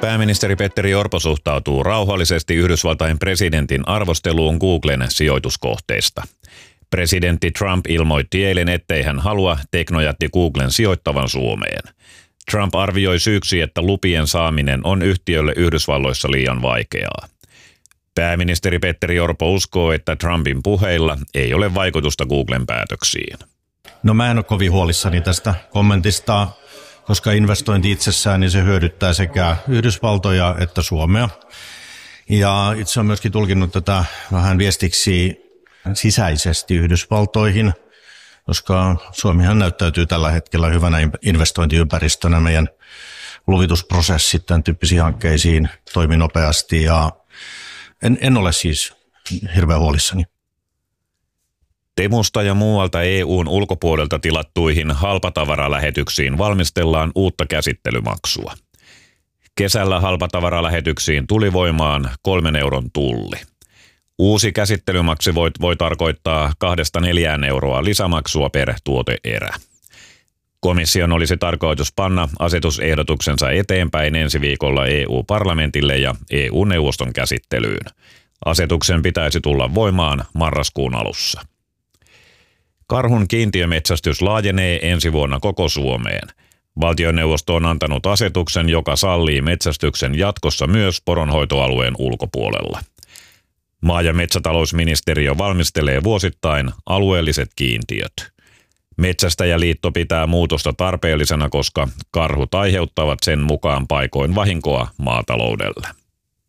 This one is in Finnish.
Pääministeri Petteri Orpo suhtautuu rauhallisesti Yhdysvaltain presidentin arvosteluun Googlen sijoituskohteista. Presidentti Trump ilmoitti eilen, ettei hän halua teknojätti Googlen sijoittavan Suomeen. Trump arvioi syyksi, että lupien saaminen on yhtiölle Yhdysvalloissa liian vaikeaa. Pääministeri Petteri Orpo uskoo, että Trumpin puheilla ei ole vaikutusta Googlen päätöksiin. No mä en ole kovin huolissani tästä kommentista, koska investointi itsessään niin se hyödyttää sekä Yhdysvaltoja että Suomea. Ja itse olen myöskin tulkinnut tätä vähän viestiksi sisäisesti Yhdysvaltoihin, koska Suomihan näyttäytyy tällä hetkellä hyvänä investointiympäristönä. Meidän luvitusprosessit tämän tyyppisiin hankkeisiin toimii nopeasti ja en ole siis hirveän huolissani. Temusta ja muualta EUn ulkopuolelta tilattuihin halpatavaralähetyksiin valmistellaan uutta käsittelymaksua. Kesällä halpatavaralähetyksiin tuli voimaan 3 euron tulli. Uusi käsittelymaksu voi tarkoittaa 2–4 euroa lisämaksua per tuoteerä. Komission olisi tarkoitus panna asetusehdotuksensa eteenpäin ensi viikolla EU-parlamentille ja EU-neuvoston käsittelyyn. Asetuksen pitäisi tulla voimaan marraskuun alussa. Karhun kiintiömetsästys laajenee ensi vuonna koko Suomeen. Valtioneuvosto on antanut asetuksen, joka sallii metsästyksen jatkossa myös poronhoitoalueen ulkopuolella. Maa- ja metsätalousministeriö valmistelee vuosittain alueelliset kiintiöt. Metsästäjäliitto pitää muutosta tarpeellisena, koska karhut aiheuttavat sen mukaan paikoin vahinkoa maataloudelle.